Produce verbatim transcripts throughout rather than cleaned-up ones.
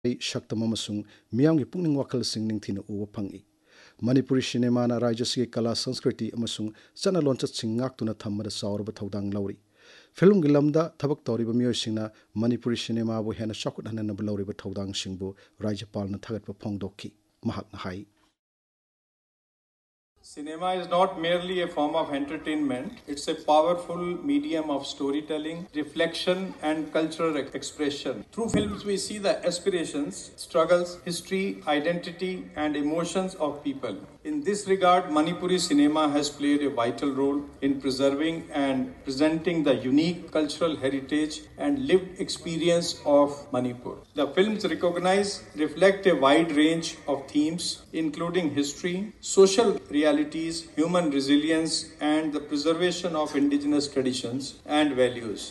शक्तम अमसुंग मियामगी पुंगनिंग वाखलसिंग निंगथिना उवा फंगी मणिपुरी सिनेमाना राज्यसिगे कला संस्कृति अमसुंग चना लोंचतसिंग ngaktuna thammada sawraba thodang lawri film की लमदा थबक तौरीब मियोसिंगना मणिपुरी सिनेमा बु हेना चौखट हननब लौरीब थौदांग सिंगबु राज्यपालना थगतप फोंदोखी महाकना high Cinema is not merely a form of entertainment, it's a powerful medium of storytelling, reflection, and cultural expression. Through films, we see the aspirations, struggles, history, identity, and emotions of people. In this regard, Manipuri cinema has played a vital role in preserving and presenting the unique cultural heritage and lived experience of Manipur. The films recognize, reflect a wide range of themes, including history, social realities, human resilience, and the preservation of indigenous traditions and values.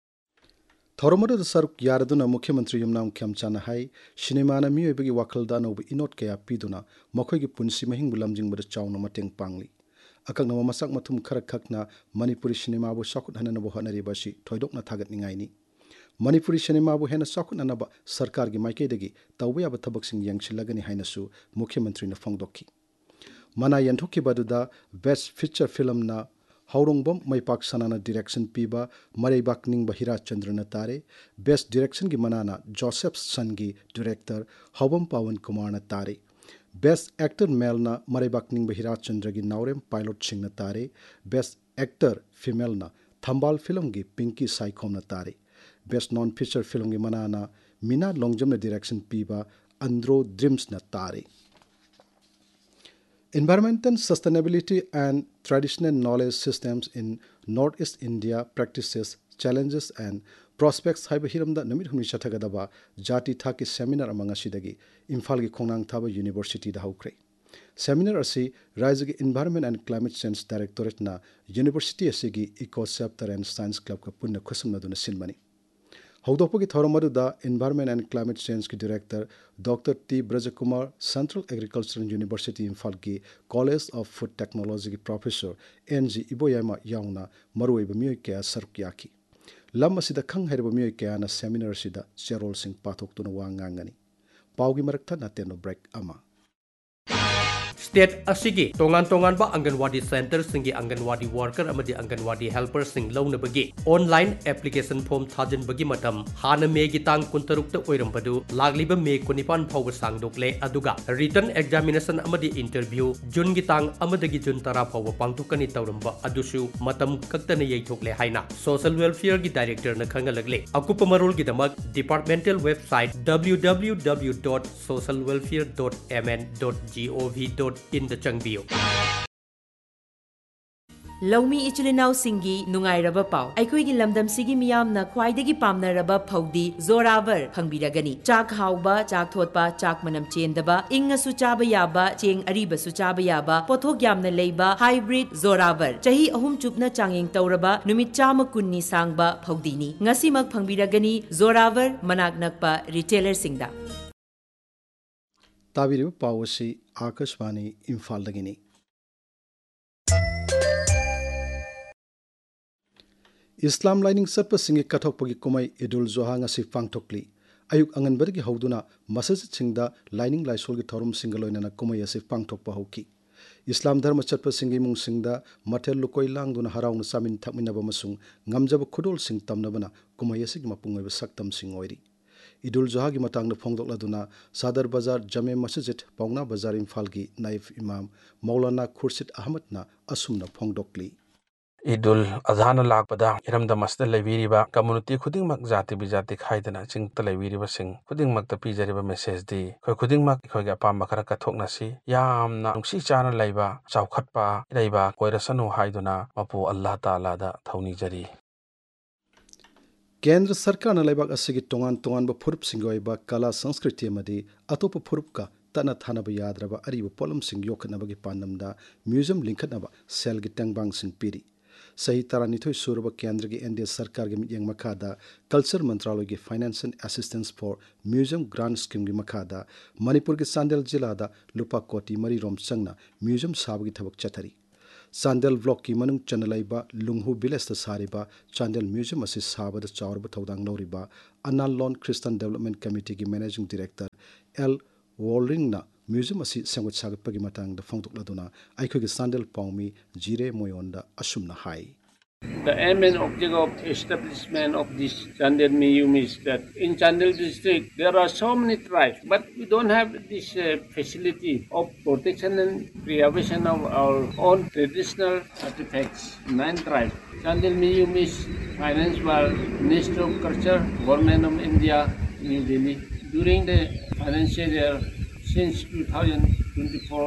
थौरमद सरुक यारदुना मुख्यमंत्री Yumnam खेमचाना high सिनेमाना मियोबगी वाखलदा नौब इनोट कया पीदुना मखोयगी पुंसी महिंग बुलमजिंग चाउना मतेंग पांगली अकंगना मसक मथुम खरक खकना मणिपुरी सिनेमाबु सकुट हननबु हनरिबासी थोइदोकना थागतनिंगाइनी मणिपुरी सिनेमाबु हेना सकुटननब सरकारगी माइकेदगी तौबा याबा थबकसिंग यंगसिलगनी हाइनसु मुख्यमंत्रीना फोंदोखी मना यंथोखिबदुदा best feature फिल्मना हौरोंबम मैपाक सनाना direction पीबा मरेबाक निंगबा हिराचंद्रना तारे best direction की मनाना जोसेफ सनगी डायरेक्टर हौबम पावन कुमारना तारे बेस्ट एक्टर मेलना मरेबाक निंगबा हिराचंद्र की नावरेम पायलट सिंगना तारे बेस्ट एक्टर फीमेलना थंबाल फिल्म की पिंकी साइखोमना तारे बेस्ट नॉन फीचर फिल्म की मनाना मीना लोंगजमना डायरेक्शन पीबा अंद्रो ड्रीम्सना तारे Environmental Sustainability and Traditional Knowledge Systems in Northeast India Practices, Challenges and Prospects haiba hiramda namit humni chathagadaba jati thaki seminar amanga sidagi Imphal gi khongnang thaba University da haukre. Seminar asi Rajya gi Environment and Climate Change Directorate na University asi gi Eco-Chapter and Science Club ka punna khusumna duna sinmani. हौदोपगी थौरमदुदा environment and climate change की director doctor T ब्रजकुमार central agricultural university Imphal की college of food technology की professor N G इबोयामा याउना मरुइब मियोय क्या सरक्याकी lump असिदा खंग हैरब मियोय क्याना seminar सिदा चेरोल सिंह पाथोक्तुना वा nganगani पाउगी मरकथा नातेनो break अमा state असिगी तोंगान तोंगान बा anganwadi centre सिंगी anganwadi worker अमदी anganwadi helper सिंग लौनबगी online application form थाजन बगी मतम हाना मे गी तांग कुंतरुक त ओइरमबदु लागलिबा मे कुनिपान फावबा सांगदोकले अदुगा रिटन एग्जामिनेशन अमदी इंटरव्यू जून गी तांग अमदगी जून तरा फावबा पांगथुकनी तौरमबा अदुसु मतम कक्तने यैथोकले हाइना सोशल वेलफेयर की डायरेक्टर न खंगलगले अकुप मरोल की दमक departmental website W W W dot social welfare dot M N dot G O V dot in the चंगबियो लौमी इचलिनाउ सिंगी नुंगाइरबा पाउ अखोइगी लमदम सिगी मियामना ख्वाइदगी पामनरबा फौदी जोरावर फंगबिरगनी चाक हाउबा चाक थोतपा चाक मनम चेंदबा इंगसु चाबा याबा चेंग अरीबसु चाबा याबा पोथोक यामना लेबा हाइब्रिड जोरावर चही अहुम चुपना चांगिंग तौरबा नुमित चाम कुन्नी सांगबा फौदीनी ngasimak फंगबिरगनी जोरावर मनाक नकपा रिटेलर सिंगदा ताबिरिब पावसी आकाशवाणी इम्फाल दगिनी इस्लाम लाइनिंग सत्प सिंगे कथोकपगी कुमाई इदुल जोहा ngasi पांगथोकली अयुक अंगनबरगी हौदुना मसजिद सिंगदा लाइनिंग लाइसोलगी थौरम सिंगलोइना कुमाई असि पांगथोकपा हौकी इस्लाम धर्म चत्प सिंगी मुंग सिंगदा मथेल लुकोई लांगदुना हराउना सामिन थकमिनबा मसुंग ngamjaba खुदोल सिंग तमनबना कुमाई असि मपुंगैबा सक्तम सिंग ओइरी इदुल जोहा की मतंग फोंगदोकलादुना सादर बाजार जमे मस्जिद पौना बाजार इम्फाल की नाइफ इमाम मौलाना खुर्शिद अहमद ना असुमना फोंगदोकली इदुल अजहान लाकपदा इरमदमसद लेबिरिबा कम्युनिटी खुदिंगमक जाति बिजाति खाइदना चिंगत लेबिरिबा सिंग खुदिंगमक पिजरिबा मेसेज दी खै खुदिंगमक खैगा पाम खरा कथोकनासी यामना नुंसी चाना लैबा चावखटपा लैबा कोइरसनु हाइदुना मपु अल्लाह ताला दा थौनिजरी केंद्र सरकार न लेबाक असिगी तोंगान तोंगान फुरुप सिंगोइबा कला संस्कृति अमदी अतोप फुरुप का तना थानबा याद्रबा अरिबा पोलम सिंग योखनबगी पानमदा म्यूजियम लिंखनबा सेल गी टेंगबांग सिंग पिरी सही तरानिथोई सुरब केंद्र की एनडीए सरकार की मियंग मखादा कल्चर मंत्रालय की financial assistance for museum grant scheme की मखादा मणिपुर के चांदेल जिला दा लुपा कोटी मरी रोम चंगना म्यूजियम साबगी थबक चथरी चांदेल ब्लॉक की मनुंग चनलाइबा लुंगहु विलेज ता सारिबा चांदेल म्यूजियम असी साबद चावरब थौदांग लौरिबा अनालोन क्रिस्टियन डेवलपमेंट कमिटी की मैनेजिंग डायरेक्टर एल वॉलरिंगना म्यूजियम असी सेंगुत सागतपगी मतंग द फोंदोक्लदुना आइखोगी चांदेल पाउमी जिरे मोयोंदा असुमना high. The aim and object of establishment of this Chandel Museum is that in Chandel district there are so many tribes, but we don't have this uh, facility of protection and preservation of our own traditional artifacts. Nine tribes. Chandel Museum is financed by Ministry of Culture, Government of India, New Delhi. During the financial year since two thousand twenty-four.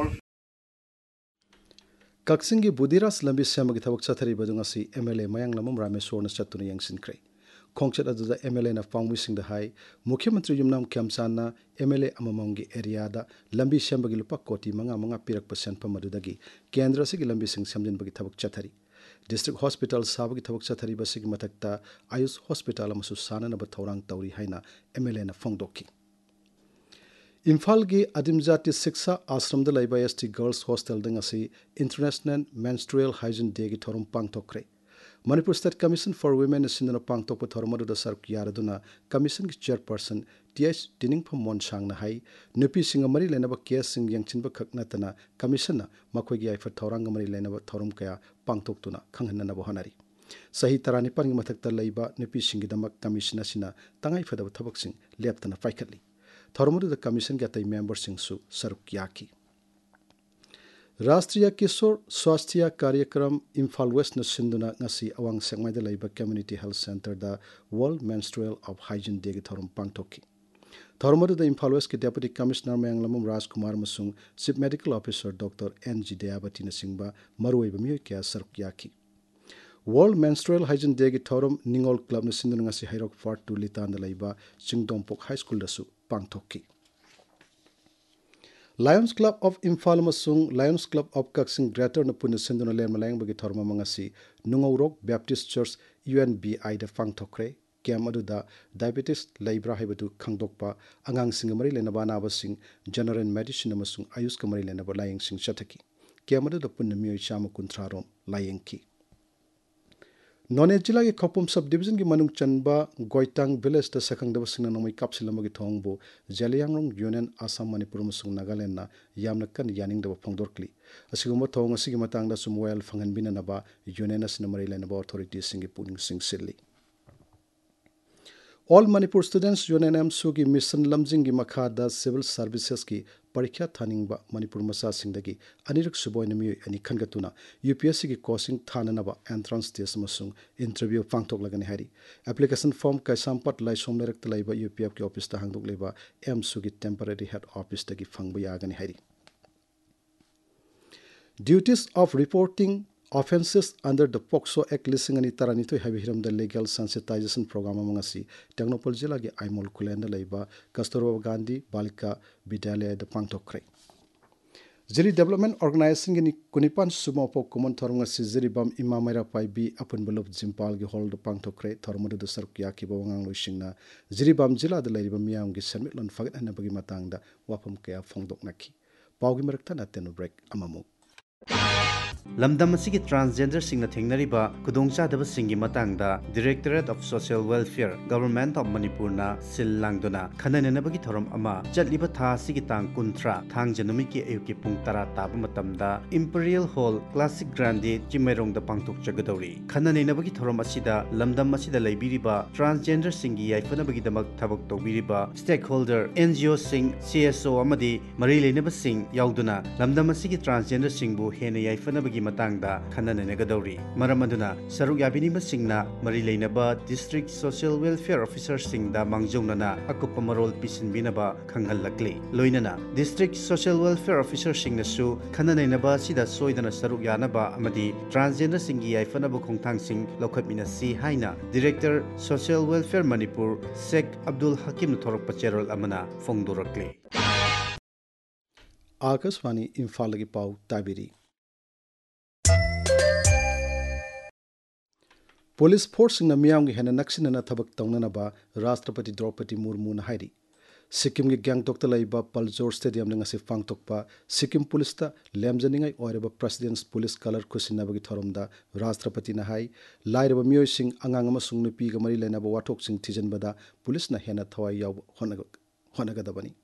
Kakching Buddhiraj लंबी सेमगी थबक चथरी बदुंगसी MLA मयांग लमम Rameshwar चतुन यंगसिनख्रे खोंगचत अदुदा MLA ना पांगमिसिंग high मुख्यमंत्री Yumnam खेमचाना MLA अममंगी एरियादा लंबी सेमगी लुपा कोटी मंगा मंगा पिरक सेनफम मदुदगी केंद्र से लंबी सिंग सेमजिनबगी थबक चथरी district hospital साबगी थबक चथरी बसिगी मथक्ता Ayush hospital अमसु साननब थौरांग तौरी हाइना MLA ना फोंगदोकी. इम्फाल की आदिमजाति शिक्षा आश्रम Laiba S T girls hostel दंगसी international menstrual hygiene day की थौरम पांगथोक्रे. Manipur state commission for women सिंधुना पांगथोक थौरमदुदा सरक यारदुना कमीशन की चेयरपर्सन टी एच टिनिंगफम मोनसांगना हाई नुपी सिंग मरी लेनब केस सिंग यंगचिनब खकनतना कमीशन मखोगी आइफर थौरांग मरी लेनब थौरम कया पांगथोक्तुना खंगहननब होनारी. सही तरानिपान की मथक्ता लैबा नुपी सिंगदमक कमीशन असिना तंगाई फदब थबकसिंग लेप्तना पाइखटली. थौरमदुदा कमीशन के अतई मेंबर सिंगसु सरुक याकी. राष्ट्रीय किशोर स्वास्थ्य कार्यक्रम Imphal waste सिंधुना ngasi awang sekmaida laiba community health center da world menstrual of hygiene day gi thorum pangthoki. Thormadu da Imphal West ki deputy commissioner Mayanglamum Rajkumar masung chief medical officer Doctor N G Dayabati na singba maruiba miyo kya saruk yaki. World Menstrual Hygiene Day ki thorum Ningol Club na sinduna ngasi hairok part two litan da laiba Chingdompok High School da su pangthoki. Lions Club of Imphal masung Lions Club of Kaksing Greater na puna sinduna len malayang bagi thorma mangasi Nungorok Baptist Church U N B I da pangthokre kem aduda diabetes laibra haibadu khangdokpa angang singamari lenaba nabasing general medicine masung ayus kamari lenaba laying sing chataki kem aduda punna miyoi chama kunthrarom layengki. Non जिला के खपुम sub division की मनुंग चनबा गोइतांग village the सकंगदब सिंगना नोमई कापसिलमगी Thongba Zeliangrong union Assam Manipur मसुंग Nagaland ना यामना कन यानिंगदब फोंगदोरकली असिगुम थोंग असिगी मतंगदा सुमोयल फंगनबिननबा union असना मरी लेनबा authority सिंगी पुनिंग सिंग सिल्ली. All Manipur Students Union M S U की mission लमजिंग की मखादा civil services की परीक्षा थानिंगबा मणिपुर मसा सिंगदगी अनिरक सुबोय नमियो अनि खनगतुना यूपीएससी की कोचिंग थाननबा एंट्रेंस टेस्ट मसुंग इंटरव्यू पांगथोक लगने हारी एप्लीकेशन फॉर्म कैसामपट लाइसोम लेरक तलाइबा यूपीएफ की ऑफिस ता हांगदोक लेबा M S U की टेम्पररी हेड ऑफिस तगी फंगबा यागने हारी. Duties of reporting offenses under the POCSO Act listing ani taranitoi habihiram the legal sensitization program amangasi Technopol jila ge Aimol Kulenda leiba Kasturba Gandhi Balika Vidyalaya da pangthokre. Jiri development organizing ni kunipan sumopo common thorngasi jiri bam imamaira pai bi apun balop jimpal ge hol da pangthokre thormodu da sarkya ki bawangang loisingna jiri bam jila da leiba miyam ge samitlan fagat hana bagi matangda wapam kaya phongdok nakhi pawgi marakta na tenu break amamu. लमदम असिगी transgender सिंगना थेंगनरिबा खुदोंचादबा सिंगी मतंगदा directorate of social welfare government of Manipur ना सिल लांगदोना खनननबगी थरम अमा चटलिबा था सिगी तांग कुंथ्रा थांग जनमी की अयुकी पुंग तरा ताब मतमदा imperial hall classic Grande चिमेरोंग the पांगतोक जगदौरी खनननबगी थरम असिदा लमदम असिदा लेबिरिबा transgender सिंगी याइफनबगी Damak थबक तोबिरिबा stake holder NGO Singh CSO अमदी मरी लेनबा सिंग याउदुना लमदम असिगी transgender सिंगबु हेने याइफनबगी मतंगदा खनननगदौरी मरम अदुना सरुक याबिनिबा सिंगना मरी लेनबा district social welfare officer सिंगदा मांगजौनना अकुप Marol पिसिनबिनबा खंगहलकली लोइनना district social welfare officer सिंगनसु खनननबा सिदा सोइदना सरुक यानबा अमदी ट्रांसजेंडर सिंगी याइफनबा खोंथांग सिंग लौखटमिनसी हाइना director social welfare Manipur Sheikh Abdul हकीम थोरक पचेरोल अमना फोंगदोरकली. आकाशवाणी इम्फाल की पाउ ताबिरी. पुलिस फोर्स मियाम की हेना नक्सिनना थबक तौननबा राष्ट्रपति द्रौपदी मुर्मू हाइरी सिक्किम की गैंगटोक लाइबा पलजोर स्टेडियम ने पांगथोकपा Sikkim police लेमजनिंग precedence police colour खुसिनबगी थोरमदा राष्ट्रपति हाई लाइरब मियोइसिंग अंगांग अमसुंग नुपीगा मरी लेनाब वाथोकसिंग थिजनबदा पुलिस हेना थवाई याव होनगदबनी।